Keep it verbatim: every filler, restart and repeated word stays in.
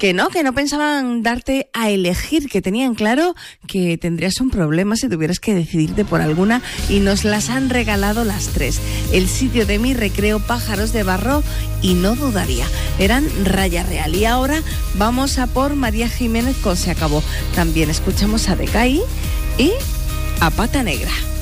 Que no, que no pensaban darte a elegir, que tenían claro que tendrías un problema si tuvieras que decidirte por alguna y nos las han regalado las tres. El sitio de mi recreo, Pájaros de Barro y No Dudaría. Eran Raya Real. Y ahora vamos a por María Jiménez con Se Acabó. También escuchamos a Decay y a Pata Negra.